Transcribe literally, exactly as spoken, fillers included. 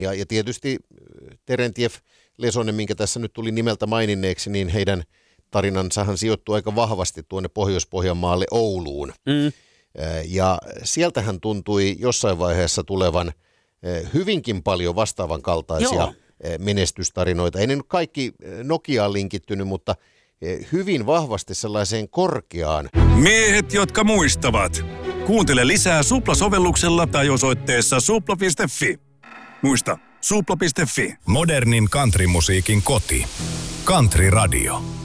Ja, ja tietysti Terentiev Lesonen, minkä tässä nyt tuli nimeltä maininneeksi, niin heidän tarinansahan sijoittuu aika vahvasti tuonne Pohjois-Pohjanmaalle Ouluun. Mm. Ja sieltähän tuntui jossain vaiheessa tulevan hyvinkin paljon vastaavan kaltaisia Joo. menestystarinoita. Ei ne nyt kaikki Nokiaan linkittynyt, mutta hyvin vahvasti sellaiseen korkeaan. Miehet, jotka muistavat. Kuuntele lisää Supla-sovelluksella tai osoitteessa supla piste fi. Muista, supla piste fi. Modernin countrymusiikin koti. Country Radio.